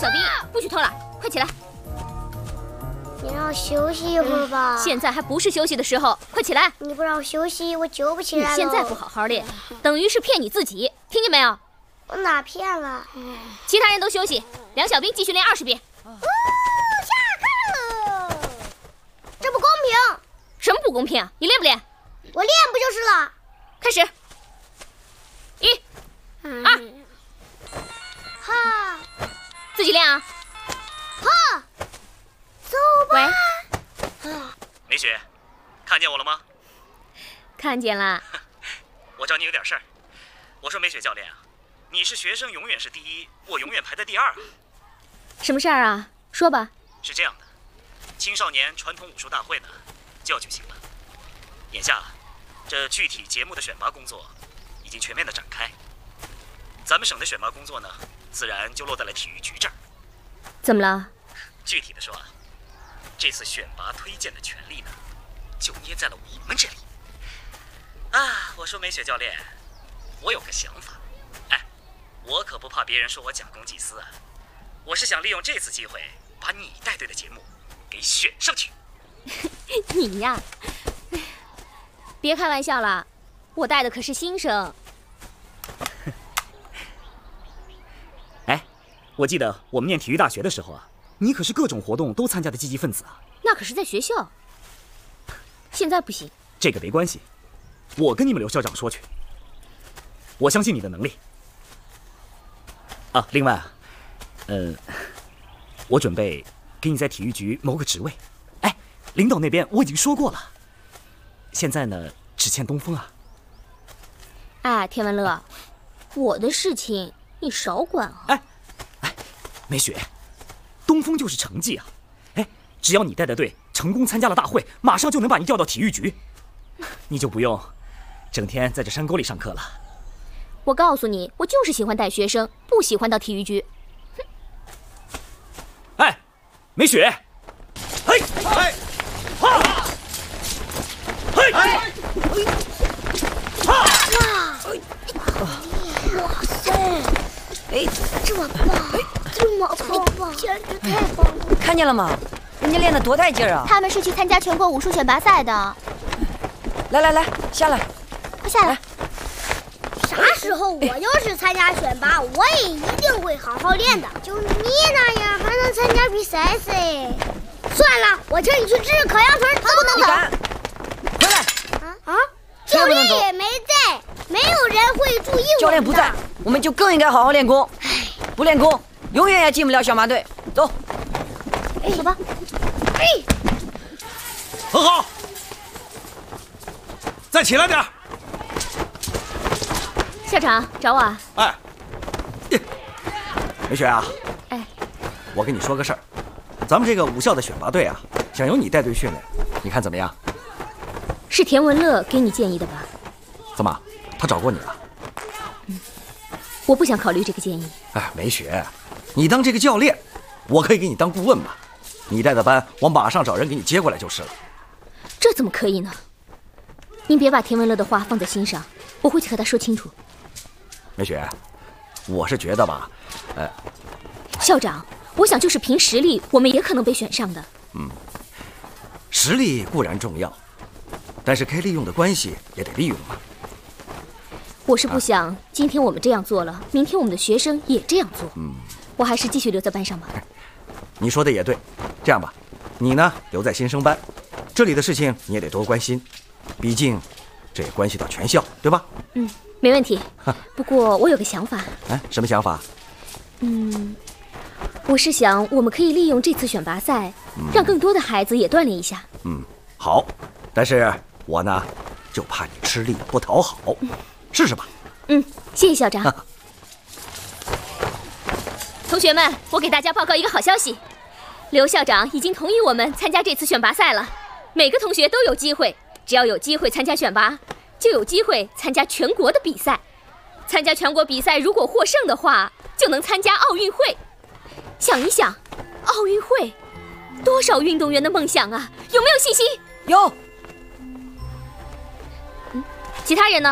小兵，不许偷懒，快起来！ 你让我休息一会儿吧。 现在还不是休息的时候，快起来！ 你不让我休息，我就不起来了。 你现在不好好练，等于是骗你自己，听见没有？ 我哪骗了？ 其他人都休息，梁小兵继续练20遍。 下课了。这不公平！ 什么不公平啊？你练不练？ 我练不就是了？ 开始。1、2， 哈， 自己练啊。 哈，走吧。 喂， 梅雪，看见我了吗？ 看见了。 我找你有点事儿。我说梅雪教练啊，你是学生永远是第一，我永远排在第二啊。 什么事儿啊？说吧。 是这样的，青少年传统武术大会呢就要举行了。眼下，这具体节目的选拔工作已经全面的展开。咱们省的选拔工作呢，自然就落在了体育局这儿。 怎么了？ 具体的说啊，这次选拔推荐的权利呢，就捏在了我们这里。啊，我说梅雪教练，我有个想法。哎，我可不怕别人说我假公济私啊。我是想利用这次机会，把你带队的节目给选上去。 你呀，别开玩笑了，我带的可是新生。 哎，我记得我们念体育大学的时候啊，你可是各种活动都参加的积极分子啊。 那可是在学校，现在不行。 这个没关系，我跟你们刘校长说去。我相信你的能力。啊，另外啊，我准备给你在体育局谋个职位。哎，领导那边我已经说过了。现在呢，只欠东风啊。 哎，天文乐，我的事情你少管啊。 哎，梅雪，东风就是成绩啊。哎，只要你带的队成功参加了大会，马上就能把你调到体育局，你就不用整天在这山沟里上课了。 我告诉你，我就是喜欢带学生，不喜欢到体育局。 哎，梅雪，嘿，哎，哈，嘿，哎，哈， 哇塞！哎，这么棒，简直太棒了！ 看见了吗？人家练得多带劲儿啊！ 他们是去参加全国武术选拔赛的。 来，下来， 快下来！啥时候我要是参加选拔，我也一定会好好练的。就你那样，还能参加比赛噻？算了，我请你去吃烤羊腿，走不能走。 回来！ 教练也没在，没有人会注意我。 教练不在，我们就更应该好好练功。不练功，永远也进不了选拔队。走， 走吧。哎， 很好，再起来点儿。 校长找我啊？ 哎，梅雪啊， 哎， 我跟你说个事儿，咱们这个武校的选拔队啊，想由你带队训练，你看怎么样？ 是田文乐给你建议的吧？ 怎么，他找过你了？ 我不想考虑这个建议。 哎，梅雪，你当这个教练，我可以给你当顾问嘛。你带的班，我马上找人给你接过来就是了。 这怎么可以呢？您别把田文乐的话放在心上，我会去和他说清楚。 梅雪，我是觉得吧， 校长，我想就是凭实力，我们也可能被选上的。 实力固然重要，但是该利用的关系也得利用嘛。 我是不想今天我们这样做了，明天我们的学生也这样做。我还是继续留在班上吧。 你说的也对，这样吧，你呢留在新生班，这里的事情你也得多关心，毕竟这也关系到全校，对吧？ 没问题。不过我有个想法。 哎，什么想法？ 我是想我们可以利用这次选拔赛，让更多的孩子也锻炼一下。 好，但是我呢就怕你吃力不讨好，试试吧。 谢谢校长。同学们，我给大家报告一个好消息，刘校长已经同意我们参加这次选拔赛了。每个同学都有机会，只要有机会参加选拔，就有机会参加全国的比赛。参加全国比赛，如果获胜的话，就能参加奥运会。想一想，奥运会，多少运动员的梦想啊！有没有信心？ 有。 其他人呢？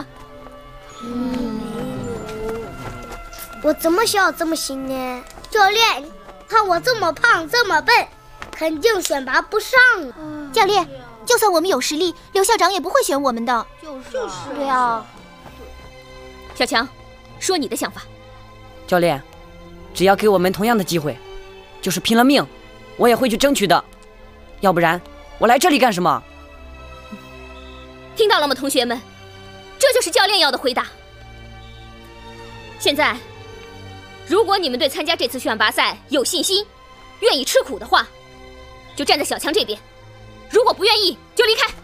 我怎么想怎么行呢？教练， 看我这么胖这么笨，肯定选拔不上了。 教练，就算我们有实力，刘校长也不会选我们的。 就是对啊。 小强，说你的想法。 教练，只要给我们同样的机会，就是拼了命，我也会去争取的。要不然，我来这里干什么？ 听到了吗，同学们？这就是教练要的回答。现在，如果你们对参加这次选拔赛有信心，愿意吃苦的话，就站在小强这边；如果不愿意，就离开。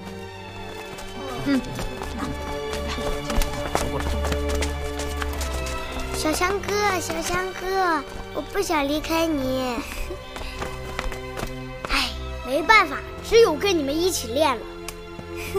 小强哥，小强哥，我不想离开你。哎，没办法，只有跟你们一起练了。